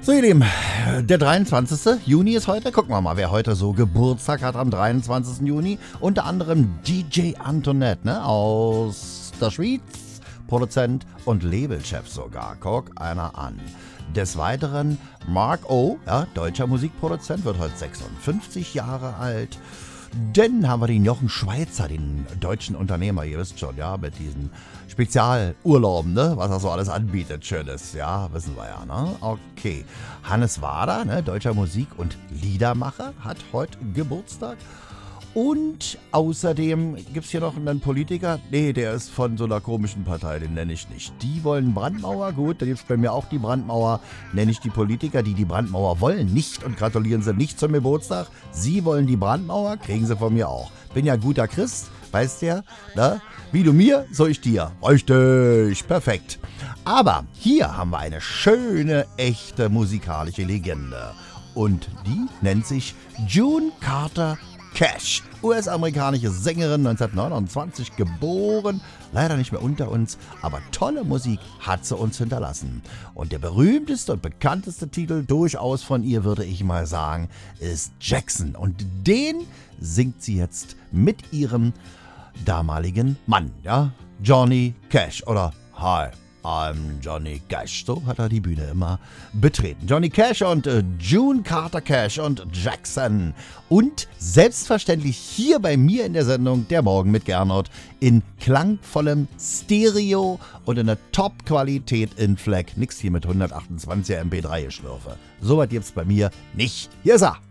So ihr Lieben, der 23. Juni ist heute. Gucken wir mal, wer heute so Geburtstag hat am 23. Juni. Unter anderem DJ Antoinette, ne, aus der Schweiz. Produzent und Labelchef sogar. Guck einer an. Des Weiteren Mark O., ja, deutscher Musikproduzent, wird heute 56 Jahre alt. Dann haben wir den Jochen Schweizer, den deutschen Unternehmer, ihr wisst schon, ja, mit diesen Spezialurlauben, ne, was er so alles anbietet, Schönes, ja, wissen wir ja, ne, okay. Hannes Wader, ne, deutscher Musik- und Liedermacher, hat heute Geburtstag. Und außerdem gibt es hier noch einen Politiker, nee, der ist von so einer komischen Partei, den nenne ich nicht. Die wollen Brandmauer, gut, da gibt es bei mir auch die Brandmauer, nenne ich die Politiker, die die Brandmauer wollen, nicht und gratulieren sie nicht zum Geburtstag. Sie wollen die Brandmauer, kriegen sie von mir auch. Bin ja guter Christ, weißt du ja, ne? Wie du mir, so ich dir. Richtig, perfekt. Aber hier haben wir eine schöne, echte musikalische Legende. Und die nennt sich June Carter Cash, US-amerikanische Sängerin, 1929 geboren, leider nicht mehr unter uns, aber tolle Musik hat sie uns hinterlassen. Und der berühmteste und bekannteste Titel durchaus von ihr, würde ich mal sagen, ist Jackson. Und den singt sie jetzt mit ihrem damaligen Mann, ja, Johnny Cash oder Hi. I'm Johnny Cash, so hat er die Bühne immer betreten. Johnny Cash und June Carter Cash und Jackson. Und selbstverständlich hier bei mir in der Sendung Der Morgen mit Gernot in klangvollem Stereo und in der Top-Qualität in FLAC. Nix hier mit 128er MP3-Geschlürfe. So was gibt's bei mir nicht. Hier ist er.